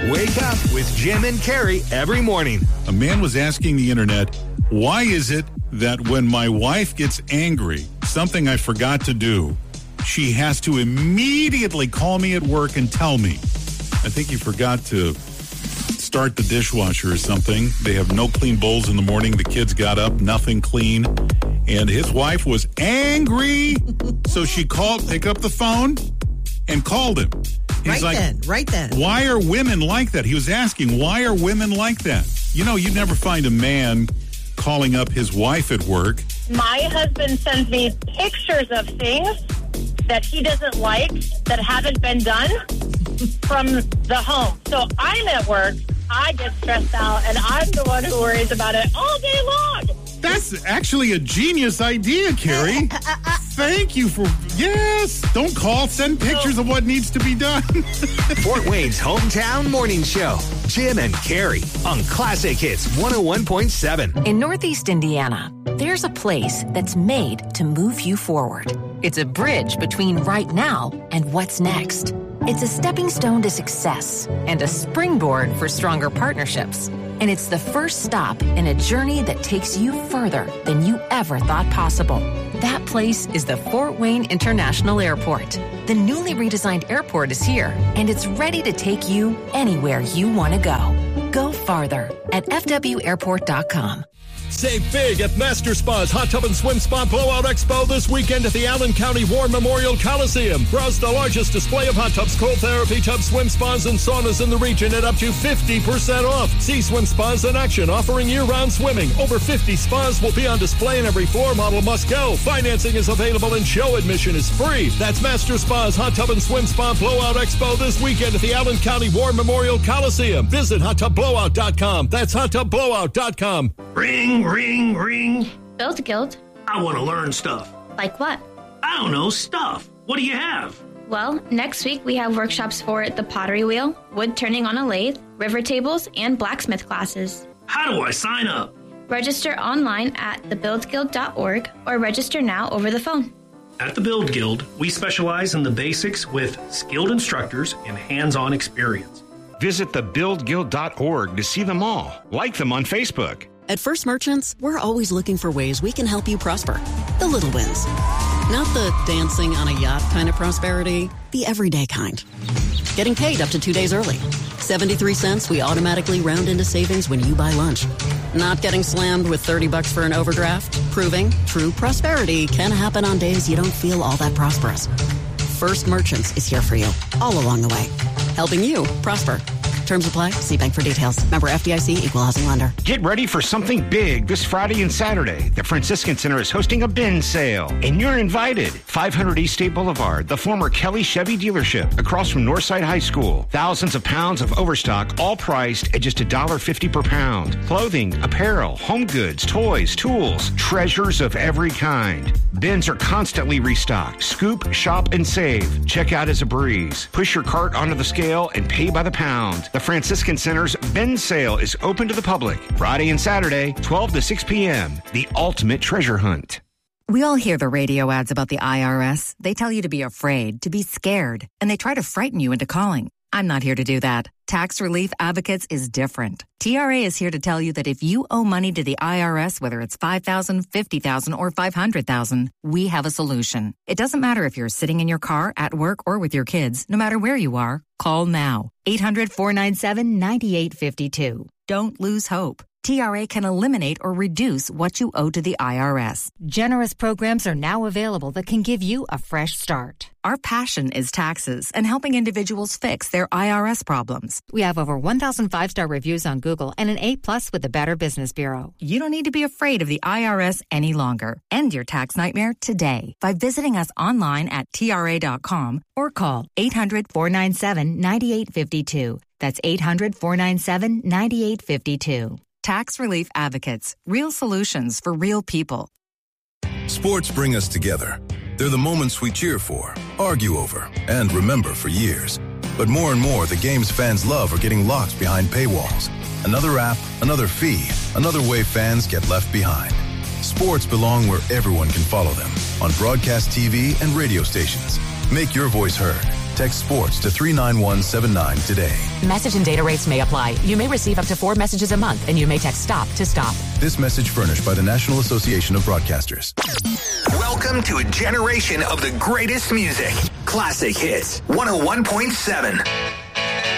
Wake up with Jim and Carrie every morning. A man was asking the internet, why is it that when my wife gets angry, something I forgot to do, she has to immediately call me at work and tell me? I think he forgot to start the dishwasher or something. They have no clean bowls in the morning. The kids got up, nothing clean. And his wife was angry. So she picked up the phone and called him. He's Right then. Why are women like that? He was asking, why are women like that? You know, you'd never find a man calling up his wife at work. My husband sends me pictures of things that he doesn't like that haven't been done from the home. So I'm at work, I get stressed out, and I'm the one who worries about it all day long. That's actually a genius idea, Carrie. Thank you for... Yes! Don't call. Send pictures of what needs to be done. Fort Wayne's hometown morning show. Jim and Carrie on Classic Hits 101.7. In Northeast Indiana, there's a place that's made to move you forward. It's a bridge between right now and what's next. It's a stepping stone to success and a springboard for stronger partnerships. And it's the first stop in a journey that takes you further than you ever thought possible. That place is the Fort Wayne International Airport. The newly redesigned airport is here, and it's ready to take you anywhere you want to go. Go farther at fwairport.com. Save big at Master Spa's Hot Tub and Swim Spa Blowout Expo this weekend at the Allen County War Memorial Coliseum. Browse the largest display of hot tubs, cold therapy tubs, swim spas, and saunas in the region at up to 50% off. See swim spas in action, offering year-round swimming. Over 50 spas will be on display, and every floor model must go. Financing is available and show admission is free. That's Master Spa's Hot Tub and Swim Spa Blowout Expo this weekend at the Allen County War Memorial Coliseum. Visit HotTubBlowout.com. That's HotTubBlowout.com. Ring, ring, ring. Build Guild. I want to learn stuff. Like what? I don't know, stuff. What do you have? Well, next week we have workshops for the pottery wheel, wood turning on a lathe, river tables, and blacksmith classes. How do I sign up? Register online at thebuildguild.org or register now over the phone. At the Build Guild, we specialize in the basics with skilled instructors and hands-on experience. Visit thebuildguild.org to see them all. Like them on Facebook. At First Merchants, we're always looking for ways we can help you prosper. The little wins. Not the dancing on a yacht kind of prosperity, the everyday kind. Getting paid up to 2 days early. 73 cents we automatically round into savings when you buy lunch. Not getting slammed with $30 for an overdraft. Proving true prosperity can happen on days you don't feel all that prosperous. First Merchants is here for you, all along the way. Helping you prosper. Terms apply. See bank for details. Member FDIC, Equal Housing Lender. Get ready for something big this Friday and Saturday. The Franciscan Center is hosting a bin sale, and you're invited. 500 East State Boulevard, the former Kelly Chevy dealership, across from Northside High School. Thousands of pounds of overstock, all priced at just $1.50 per pound. Clothing, apparel, home goods, toys, tools, treasures of every kind. Bins are constantly restocked. Scoop, shop, and save. Check out as a breeze. Push your cart onto the scale and pay by the pound. The Franciscan Center's bin sale is open to the public. Friday and Saturday, 12 to 6 p.m. The ultimate treasure hunt. We all hear the radio ads about the IRS. They tell you to be afraid, to be scared, and they try to frighten you into calling. I'm not here to do that. Tax Relief Advocates is different. TRA is here to tell you that if you owe money to the IRS, whether it's $5,000, $50,000, or $500,000, we have a solution. It doesn't matter if you're sitting in your car, at work, or with your kids. No matter where you are, call now. 800-497-9852. Don't lose hope. TRA can eliminate or reduce what you owe to the IRS. Generous programs are now available that can give you a fresh start. Our passion is taxes and helping individuals fix their IRS problems. We have over 1,000 5-star reviews on Google and an A+ with the Better Business Bureau. You don't need to be afraid of the IRS any longer. End your tax nightmare today by visiting us online at TRA.com or call 800-497-9852. That's 800-497-9852. Tax Relief Advocates. Real solutions for real people. Sports bring us together. They're the moments we cheer for, argue over, and remember for years. But more and more, the games fans love are getting locked behind paywalls. Another app, another fee, another way fans get left behind. Sports belong where everyone can follow them, on broadcast TV and radio stations. Make your voice heard. Text sports to 39179 today. Message and data rates may apply. You may receive up to 4 messages a month, and you may text STOP to stop. This message furnished by the National Association of Broadcasters. Welcome to a generation of the greatest music. Classic Hits 101.7.